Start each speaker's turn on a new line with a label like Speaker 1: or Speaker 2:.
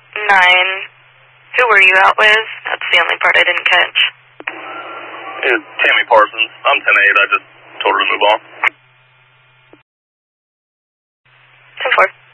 Speaker 1: 9. Who were you out with? That's the only part I didn't catch.
Speaker 2: It's Tammy Parsons. I'm 10-8. I just told her to move on.
Speaker 1: 10-4.